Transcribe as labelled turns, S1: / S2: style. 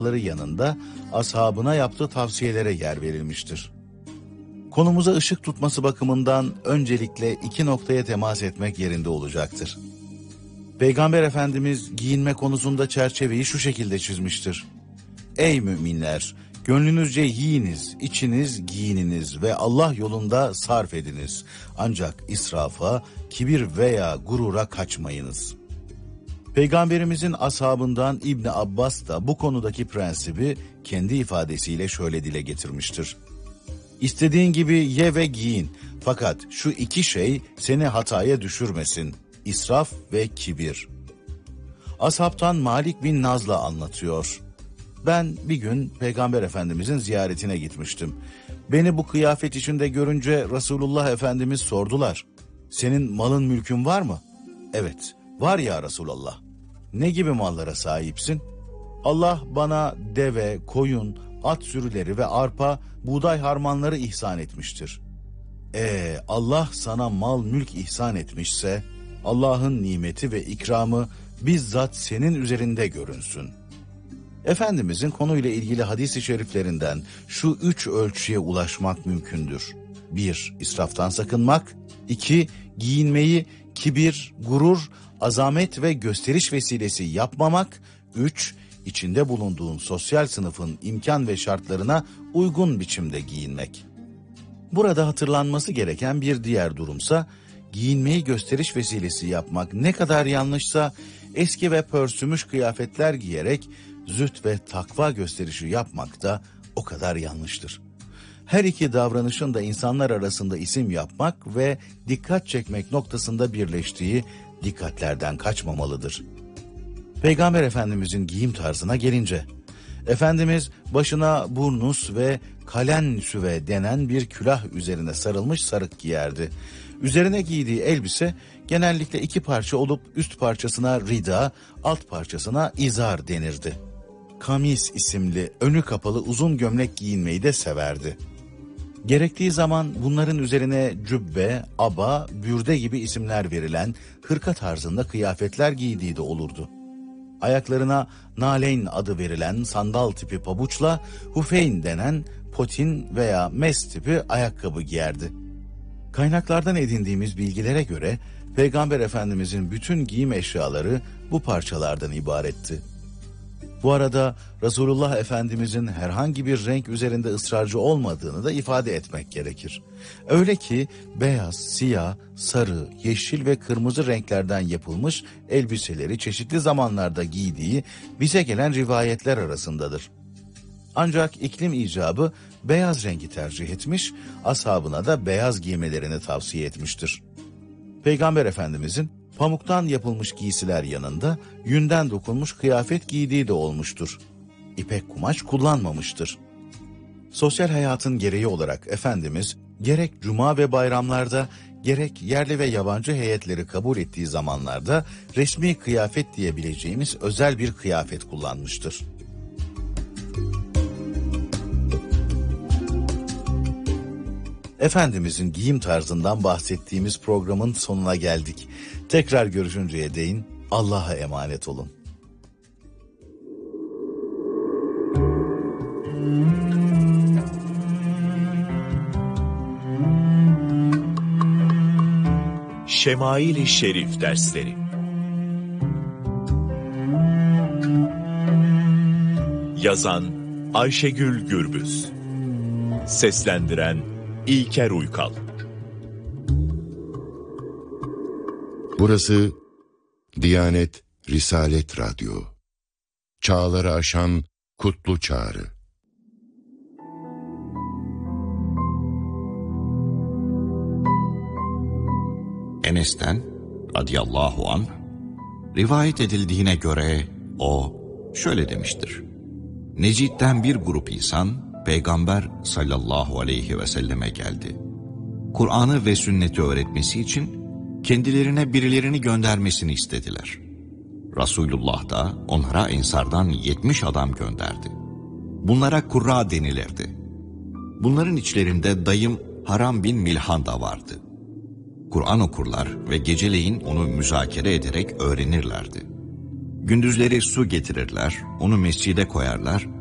S1: yanında ashabına yaptığı tavsiyelere yer verilmiştir. Konumuza ışık tutması bakımından öncelikle iki noktaya temas etmek yerinde olacaktır. Peygamber Efendimiz giyinme konusunda çerçeveyi şu şekilde çizmiştir. Ey müminler! Gönlünüzce yiyiniz, içiniz, giyininiz ve Allah yolunda sarf ediniz. Ancak israfa, kibir veya gurura kaçmayınız. Peygamberimizin ashabından İbni Abbas da bu konudaki prensibi kendi ifadesiyle şöyle dile getirmiştir. İstediğin gibi ye ve giyin, fakat şu iki şey seni hataya düşürmesin, israf ve kibir. Ashabtan Malik bin Nazla anlatıyor. Ben bir gün Peygamber Efendimizin ziyaretine gitmiştim. Beni bu kıyafet içinde görünce Resulullah Efendimiz sordular. Senin malın mülkün var mı? Evet, var ya Resulallah. Ne gibi mallara sahipsin? Allah bana deve, koyun, at sürüleri ve arpa, buğday harmanları ihsan etmiştir. Allah sana mal mülk ihsan etmişse, Allah'ın nimeti ve ikramı bizzat senin üzerinde görünsün. Efendimizin konuyla ilgili hadis-i şeriflerinden şu üç ölçüye ulaşmak mümkündür. 1. İsraftan sakınmak. 2. Giyinmeyi kibir, gurur, azamet ve gösteriş vesilesi yapmamak. 3. İçinde bulunduğun sosyal sınıfın imkan ve şartlarına uygun biçimde giyinmek. Burada hatırlanması gereken bir diğer durumsa, giyinmeyi gösteriş vesilesi yapmak ne kadar yanlışsa, eski ve pörsümüş kıyafetler giyerek zühd ve takva gösterişi yapmak da o kadar yanlıştır. Her iki davranışın da insanlar arasında isim yapmak ve dikkat çekmek noktasında birleştiği dikkatlerden kaçmamalıdır. Peygamber Efendimizin giyim tarzına gelince, Efendimiz başına burnus ve kalen süve denen bir külah üzerine sarılmış sarık giyerdi. Üzerine giydiği elbise genellikle iki parça olup üst parçasına rida, alt parçasına izar denirdi. Kamis isimli önü kapalı uzun gömlek giyinmeyi de severdi. Gerektiği zaman bunların üzerine cübbe, aba, bürde gibi isimler verilen hırka tarzında kıyafetler giydiği de olurdu. Ayaklarına naleyn adı verilen sandal tipi pabuçla hufeyn denen potin veya mes tipi ayakkabı giyerdi. Kaynaklardan edindiğimiz bilgilere göre Peygamber Efendimizin bütün giyim eşyaları bu parçalardan ibaretti. Bu arada Resulullah Efendimizin herhangi bir renk üzerinde ısrarcı olmadığını da ifade etmek gerekir. Öyle ki beyaz, siyah, sarı, yeşil ve kırmızı renklerden yapılmış elbiseleri çeşitli zamanlarda giydiği bize gelen rivayetler arasındadır. Ancak iklim icabı beyaz rengi tercih etmiş, ashabına da beyaz giymelerini tavsiye etmiştir. Peygamber Efendimizin pamuktan yapılmış giysiler yanında yünden dokunmuş kıyafet giydiği de olmuştur. İpek kumaş kullanmamıştır. Sosyal hayatın gereği olarak Efendimiz gerek cuma ve bayramlarda gerek yerli ve yabancı heyetleri kabul ettiği zamanlarda resmi kıyafet diyebileceğimiz özel bir kıyafet kullanmıştır. Efendimizin giyim tarzından bahsettiğimiz programın sonuna geldik. Tekrar görüşünceye değin Allah'a emanet olun.
S2: Şemail-i Şerif dersleri. Yazan Ayşegül Gürbüz. Seslendiren İlker Uykal.
S3: Burası Diyanet Risalet Radyo. Çağları aşan kutlu çağrı.
S4: Enes'ten radıyallahu anh rivayet edildiğine göre o şöyle demiştir. Necid'den bir grup insan Peygamber sallallahu aleyhi ve selleme geldi. Kur'an'ı ve sünneti öğretmesi için kendilerine birilerini göndermesini istediler. Resulullah da onlara Ensardan 70 adam gönderdi. Bunlara kurra denilirdi. Bunların içlerinde dayım Haram bin Milhan da vardı. Kur'an okurlar ve geceleyin onu müzakere ederek öğrenirlerdi. Gündüzleri su getirirler, onu mescide koyarlar,